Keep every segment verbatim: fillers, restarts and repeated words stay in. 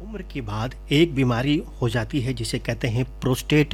उम्र के बाद एक बीमारी हो जाती है जिसे कहते हैं प्रोस्टेट।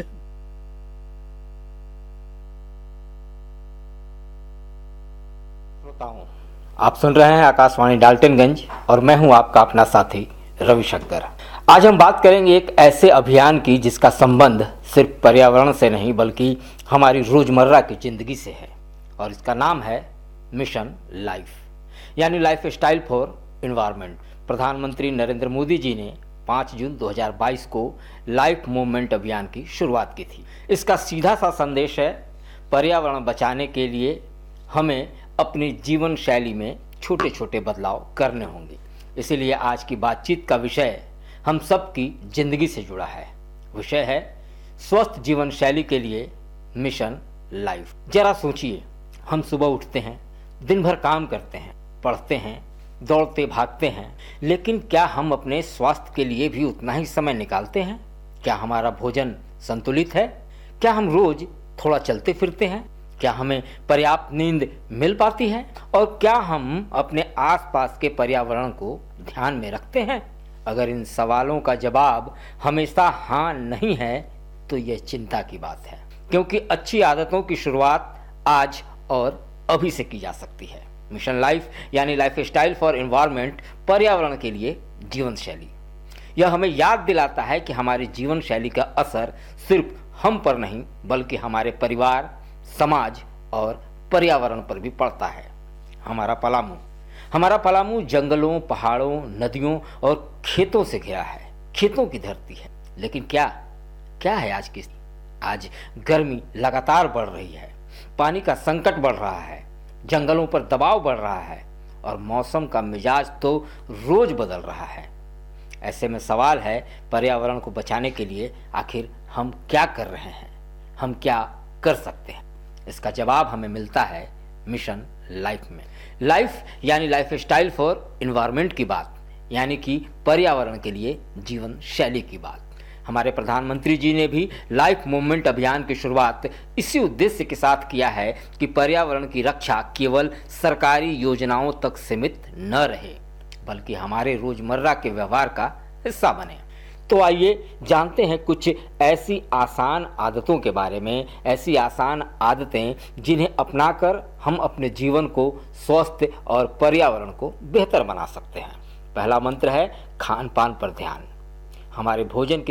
श्रोताओं, आप सुन रहे हैं आकाशवाणी डाल्टनगंज और मैं हूं आपका अपना साथी रविशंकर। आज हम बात करेंगे एक ऐसे अभियान की जिसका संबंध सिर्फ पर्यावरण से नहीं बल्कि हमारी रोजमर्रा की जिंदगी से है, और इसका नाम है मिशन लाइफ, यानी लाइफ स्टाइल फॉर एनवायरनमेंट। प्रधानमंत्री नरेंद्र मोदी जी ने पाँच जून दो हज़ार बाईस को लाइफ मूवमेंट अभियान की शुरुआत की थी। इसका सीधा सा संदेश है, पर्यावरण बचाने के लिए हमें अपनी जीवन शैली में छोटे छोटे बदलाव करने होंगे। इसीलिए आज की बातचीत का विषय हम सब की जिंदगी से जुड़ा है। विषय है स्वस्थ जीवन शैली के लिए मिशन लाइफ। जरा सोचिए, हम सुबह उठते हैं, दिन भर काम करते हैं, पढ़ते हैं, दौड़ते भागते हैं, लेकिन क्या हम अपने स्वास्थ्य के लिए भी उतना ही समय निकालते हैं? क्या हमारा भोजन संतुलित है? क्या हम रोज थोड़ा चलते फिरते हैं? क्या हमें पर्याप्त नींद मिल पाती है? और क्या हम अपने आसपास के पर्यावरण को ध्यान में रखते हैं? अगर इन सवालों का जवाब हमेशा हाँ नहीं है तो यह चिंता की बात है, क्योंकि अच्छी आदतों की शुरुआत आज और अभी से की जा सकती है। मिशन लाइफ यानी लाइफ स्टाइल फॉर एनवायरनमेंट, पर्यावरण के लिए जीवन शैली। यह हमें याद दिलाता है कि हमारी जीवन शैली का असर सिर्फ हम पर नहीं बल्कि हमारे परिवार, समाज और पर्यावरण पर भी पड़ता है। हमारा पलामू हमारा पलामू जंगलों, पहाड़ों, नदियों और खेतों से घिरा है, खेतों की धरती है। लेकिन क्या क्या है आज की आज गर्मी लगातार बढ़ रही है, पानी का संकट बढ़ रहा है, जंगलों पर दबाव बढ़ रहा है और मौसम का मिजाज तो रोज बदल रहा है। ऐसे में सवाल है, पर्यावरण को बचाने के लिए आखिर हम क्या कर रहे हैं, हम क्या कर सकते हैं? इसका जवाब हमें मिलता है मिशन लाइफ में। लाइफ यानी लाइफ स्टाइल फॉर एनवायरनमेंट की बात, यानी कि पर्यावरण के लिए जीवन शैली की बात। हमारे प्रधानमंत्री जी ने भी लाइफ मूवमेंट अभियान की शुरुआत इसी उद्देश्य के साथ किया है कि पर्यावरण की रक्षा केवल सरकारी योजनाओं तक सीमित न रहे बल्कि हमारे रोजमर्रा के व्यवहार का हिस्सा बने। तो आइए जानते हैं कुछ ऐसी आसान आदतों के बारे में, ऐसी आसान आदतें जिन्हें अपनाकर हम अपने जीवन को स्वस्थ और पर्यावरण को बेहतर बना सकते हैं। पहला मंत्र है खान पान पर ध्यान। हमारे भोजन की